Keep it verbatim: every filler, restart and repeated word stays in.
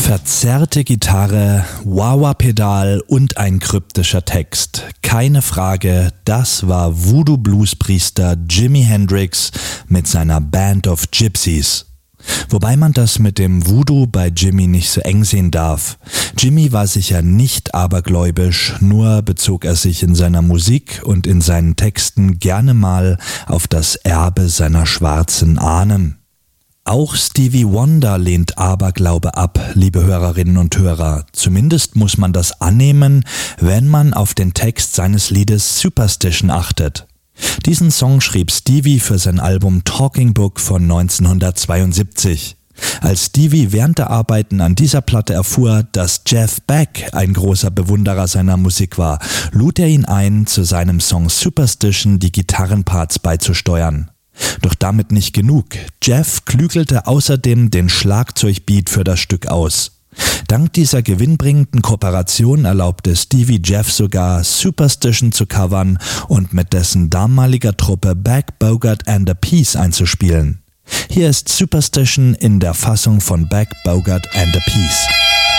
Verzerrte Gitarre, Wah-Wah-Pedal und ein kryptischer Text. Keine Frage, das war Voodoo-Blues-Priester Jimi Hendrix mit seiner Band of Gypsies. Wobei man das mit dem Voodoo bei Jimi nicht so eng sehen darf. Jimi war sicher nicht abergläubisch, nur bezog er sich in seiner Musik und in seinen Texten gerne mal auf das Erbe seiner schwarzen Ahnen. Auch Stevie Wonder lehnt Aberglaube ab, liebe Hörerinnen und Hörer. Zumindest muss man das annehmen, wenn man auf den Text seines Liedes Superstition achtet. Diesen Song schrieb Stevie für sein Album Talking Book von neunzehnhundertzweiundsiebzig. Als Stevie während der Arbeiten an dieser Platte erfuhr, dass Jeff Beck ein großer Bewunderer seiner Musik war, lud er ihn ein, zu seinem Song Superstition die Gitarrenparts beizusteuern. Doch damit nicht genug. Jeff klügelte außerdem den Schlagzeugbeat für das Stück aus. Dank dieser gewinnbringenden Kooperation erlaubte Stevie Jeff sogar, Superstition zu covern und mit dessen damaliger Truppe Beck, Bogert and the Peace einzuspielen. Hier ist Superstition in der Fassung von Beck, Bogert and the Peace.